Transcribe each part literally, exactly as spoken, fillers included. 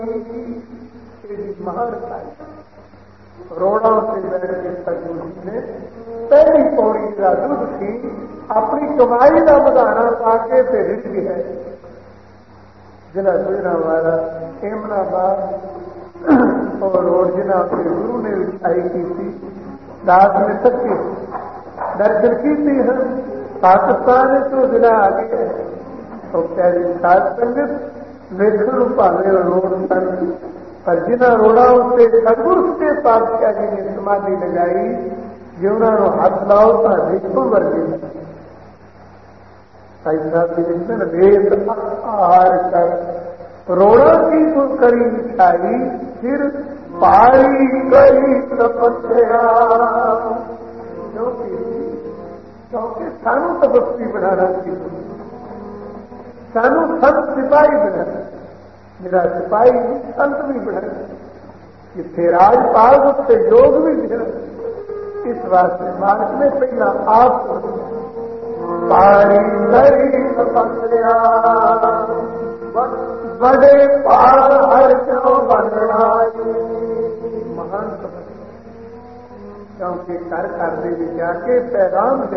महारता रोड़ा से बैठ के सतगुरु ने पहली पौड़ी का दुध थी अपनी कमाई का बधाना पाके ते रिझ है जिला गुजरा वाला एमनाबाद और रोड जिना के गुरु ने विछाई की थी दास ने सच्चे दर्शन की थी है पाकिस्तान तो जिला आगे है तो प्यारी सात संगत लेखन भावे रोड सन पर जिन्हें रोड़ा उत्ते सतगुरु के पातशाह जी ने समाधि लगाई जे उन्होंने हाथ लाओ तो देखो वर्गे भाई साहब जी लिखते हैं वेद आहार कर रोड़ा की तो करी मिठाई फिर पाई गई तपस्या क्योंकि सानू तपस्वी बनाना चाहिए सानू संत सिपाही बनाना मेरा सिपाही संत भी बढ़े जिथे राजपाल उससे योग भी मिले इस वास्ते मार्ग में पहला आप पारी नई तपस्या बड़े पार हर क्यों बननाई महान तपस्या क्योंकि कर करने भी जाके पैगाम दे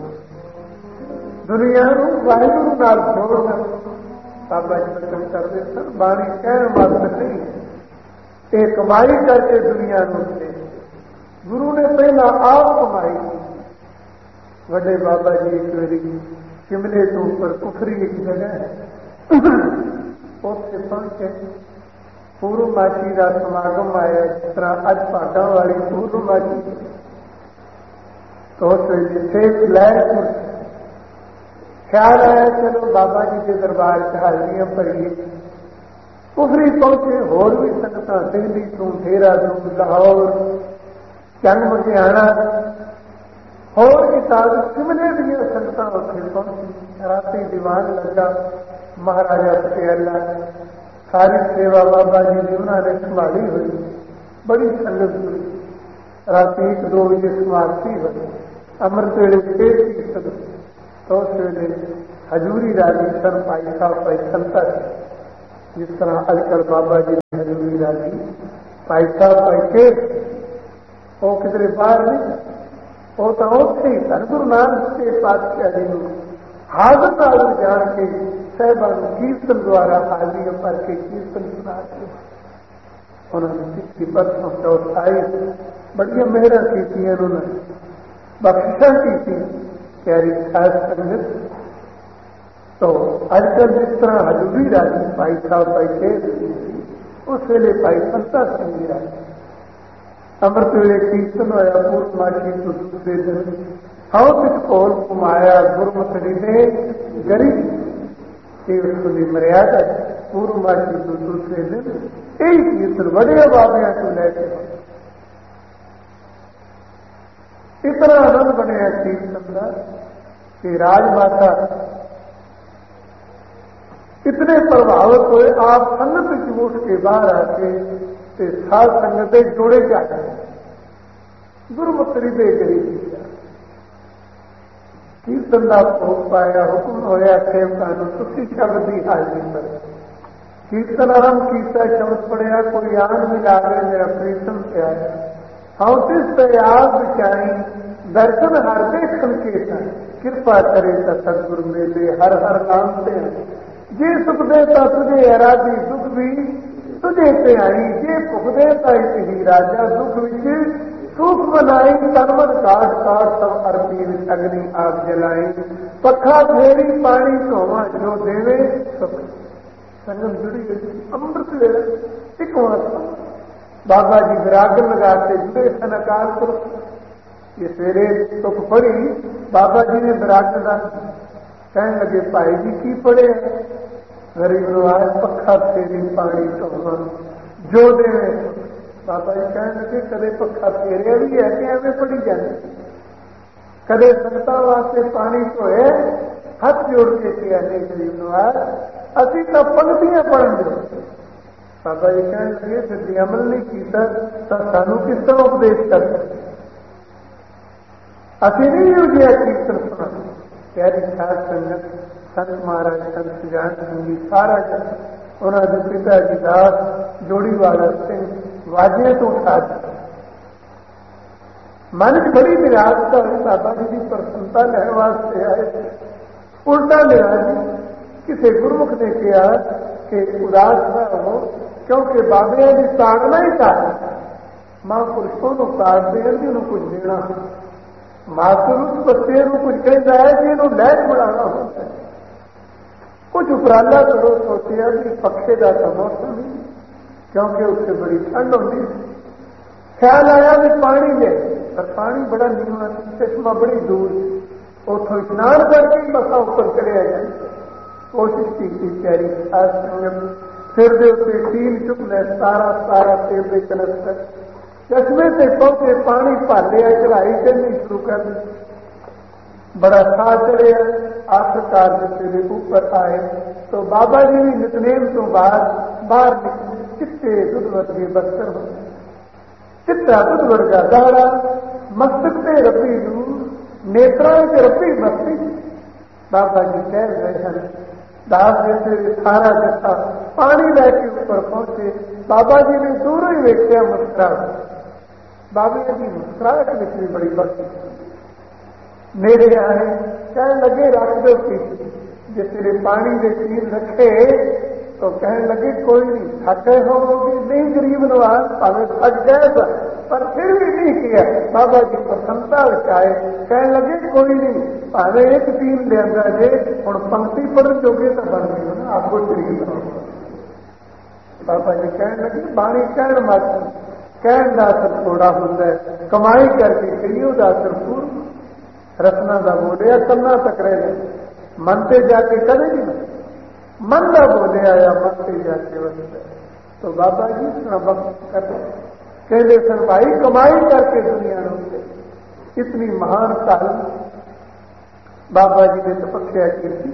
दुनिया वाहिगुरु नाल जोड़ना बाबा जी बचन करते सर बाणी कहने वास्ते नहीं एक कमाई करके दुनिया में गुरु ने पहला आप कमाई बड़े बाबा जी एक बारी शिमले के ऊपर कुफरी एक जगह है उससे पहुंचे पूर्वमासी का समागम आया जिस तरह अज भागा वाली पूर्वमासी तो जिथे लहर ख्याल आया चलो बाबा जी के दरबार च हाजरियां भरीए कुफरी पहुंचे होर भी संगत दिल्ली तू देहरादून लाहौर चंग मटियाना होर किताब शिमले दियां संगत उत्थे पहुंची राती दीवान लगा महाराजा पटियाला सारी सेवा बाबा जी की उन्होंने संभाली हुई बड़ी संगत हुई राती एक दो बजे समाप्ति हुई अमृत वेले फिर कीर्तन तो उस वे हजूरी राजी सन पाई साहब पाई संता जिस तरह अजकल बाबा जी ने हजूरी राजी पाई साहब पाई के वो किधरे बाहर नहीं वो तो उत्थे ही सन गुरु नानक के पातशाह जी को हाजर नाल जान के साहबान कीर्तन द्वारा हाजिरियां भर के कीर्तन सुना के उन्होंने चिट्ठी परसों चौथ आई बड़िया मेहर की उन्होंने बख्शिशा की प्यारी खास संगत तो अजकल जिस तरह हजूरी राजी भाई साहब भाई शेर उस वेले भाई संता सिंह जी राजी अमृत वेले कीर्तन होया पूर्णमासी तो दूसरे दिन हाउ कुछ कोल घुमाया गुरमुखड़ी ने गरीब की उसकी मर्यादा पूर्णमासी तो दूसरे दिन यही कीर्तन बड़े बाबिया को लेकर इतना आनंद बनया कीर्तन का कि राजमाता इतने प्रभावित हुए आप संगत की उठ के बाहर आके साध संगत जोड़े जा गए गुरमुखरी दे गरीबी कीर्तन का भोग पाया हुक्म होया सेवका तुसी शब्द की हाजिरी पर कीर्तन आरंभ किया शब्द पढ़िया कोई आन मिला गए मेरा प्रीतम से आया हम तिस तयाग बिछाई दर्शन हर देखन के कृपा करे तो सतगुरु मेले हर हर नाम से जे सुख देता तुझे आराधी दुख भी तुझे ते आई जे भुख देता ही राजा दुख विच सुख बनाई तनमन काट काट सब अरबी अग्नि आग जलाई पखा फेरी पानी धोवा जो देवे सुख संगम जुड़ी अमृत वेला एक बाबा जी विरागन लगा के जुड़े सन अकाल पुरख ये सवेरे तुक पढ़ी बाबा जी ने विरागन कहने लगे भाई जी की पढ़े गरीब नवाज पखा फेरी पानी धोवा जो देवे बाबा जी कहने लगे कदे पखा फेरिया भी है कि एवं पढ़ी जाए कदे संगतां वास्ते पानी धोए हाथ जोड़ के किया नहीं गरीब नवाज असी तो पंक्तियां पढ़न दे बाबा जी कहने लगे फिर अमल नहीं किया तो सानू किस तरह उपदेश कर सकते असी नहीं उजिया कीर्तन सुना प्यारी खास संगत संत महाराज संत सुजान सिंह जी सारा जन उन्होंने पिता जी दास जोड़ी वाला सिंह वाजिया तो उठा दिया। मन च बड़ी निराशा हुई, बाबा जी की प्रसन्नता लेने वास्ते आए। उल्टा लिया जी किसी गुरमुख ने कहा कि उदास न हो, क्योंकि बाबिया की ताड़ना ही ताड़ना महापुरुषों को ताड़ते हैं कि कुछ देना। मातुर उस बच्चे को कुछ कहता है कि इन्हों लैक बनाना होता है। कुछ उपराला करो, सोचिया कि पक्षे का तो मौसम ही, क्योंकि उससे बड़ी ठंड होती। ख्याल आया कि पानी ले, पर पानी बड़ा नीवा, चश्मा बड़ी दूर, उतो स्नान करके बसा ऊपर चले आए। कोशिश की थी प्यारी सिर के उत्ते टील चुक ले, सारा सारा सिर के कलस्तर चश्मे से पहुंचे, पानी भर लिया, चढ़ाई चलनी शुरू कर दी। बड़ा साह चढ़े, आखिरकार जिससे ऊपर आए तो बाबा जी भी नितनेम तो बाद बाहर निकले। चिट्टे दुध वर्गे बस्तर हो, चिट्टा दुध वर्गा दाड़ा, मस्तक से रबी नूर, नेत्रा से रबी मस्ती। बाबा जी कह रहे हैं दास जैसे सारा जैसा पानी लैके ऊपर पहुंचे। बाबा जी ने दूर ही वेख्या मुस्कुराहट, बाबा जी मुस्कुराहट में भी बड़ी भक्ति। मेरे आए कह लगे रख दो पीछे, जिसने पानी के तीर रखे तो कहने लगे कोई नहीं, थक गए होगी नहीं गरीब नवाज, भावे थक गए था पर फिर भी नहीं किया। बाबा जी प्रसन्नता आए, कहने लगे कोई नहीं, भावे एक तीर लिया जे हम पंक्ति पढ़ जोगे तो बन गई हो ना, आपको शरीर। बाबा जी कहने लगे बाणी कहन मत, कहन का असर थोड़ा होता है, कमाई करके कहियो का असर पूर्ण। रसना का बोलिया कन्ना तक रहे, मन से जाके कदे नहीं, मन का बोले आया मन से जाके बन। तो बाबा जी इतना वक्त करते कहते सर भाई कमाई करके दुनिया में इतनी महान काल बाबा जी ने तपस्या की थी।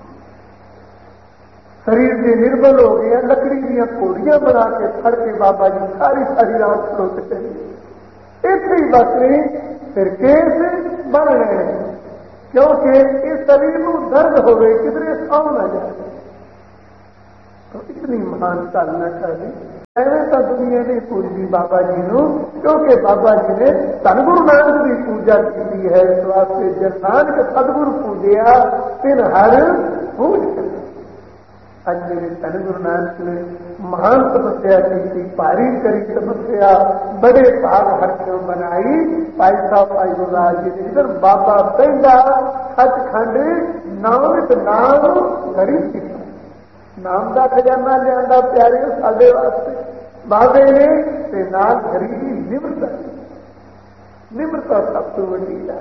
शरीर से निर्बल हो गया, लकड़ी दिया घोड़ियां बना के फड़ के बाबा जी सारी सारी रात खड़ोते चले। इतनी बस नहीं फिर केस बन रहे हैं, क्योंकि इस शरीर में दर्द हो गए किधरे सौ न जाए। तो इतनी महान चालना चाहिए। ऐसे तो दुनिया ने पूजी बाबा जी को, क्योंकि बाबा जी ने धन गुरु नानक की पूजा की है। इस वास्ते जब नानक सदगुरु पूजया तिन हर पूज कर। आज मेरे धन गुरु नानक ने महान तपस्या की थी, भारी करी तपस्या, बड़े भाग हरक्यों बनाई। भाई साहब भाई गुरदास जी ने इधर बाबा पेंदा सचखंड नामित नाम गरीब की नाम का खजाना लिया प्यारे साडे वास्ते बाबे ने ते नाल गरीबी निम्रता, निम्रता सब तो वड्डी है।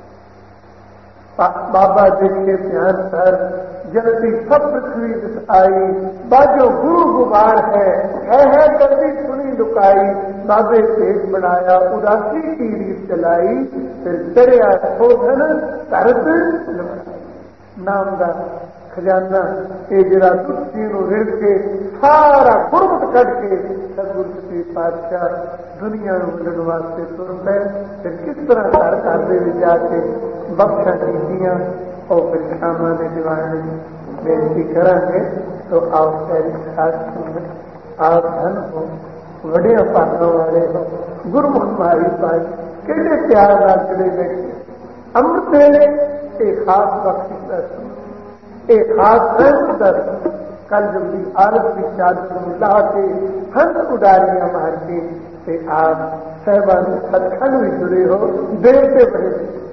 बाबा देखे ध्यान कर जल्दी सब पृथ्वी दिखाई, बाजो गुरु गुबार है है है करती सुनी लुकाई। बाबे तेज बनाया उदासी की रीत चलाई, फिर चढ़िया शोधन करत नाम का खजाना ये जरा दुखी रिड़ के सारा गुरमुख कट के सतगुरु सच्चे पातशाह दुनिया मिलने वास्ते तुर पे। फिर किस तरह घर घर दे जाके बख्शा कीतियां और फिर शामा ने दीवाने बेनती करेंगे। तो आओ प्यारी खास आप धन हो, वड़िया पालों वाले हो, गुरमुख मारी पाई केड़े प्यार नाल चले बैठे। अमृत वेले एक खास बख्शिश दर्शन, एक खास दर्शन। कल जब भी आरत की चादर ला के हंस उडारियां मार के ते आप सहबान सचखंड भी जुड़े हो, देवते बड़े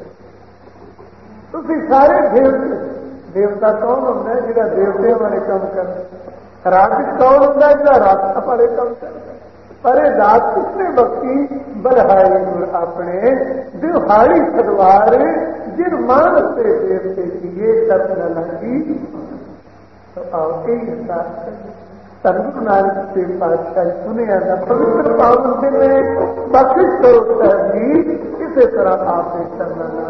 तुम सारे देवते। देवता कौन होंगे जिहड़ा देवते वाले काम कर, राजस कौन होंगे जिहड़ा राजसा वाले काम कर। पर दात किसने बख्शी बलहाई गुर अपने दिहाड़ी सदवार, जिन मानस से देवते किए तब न लगी। तो आओ सतगुरु नानक से पातशाह सुनिया था पवित्र पावन दिन में बख्शिश करो सर जी, इसी तरह आपने करना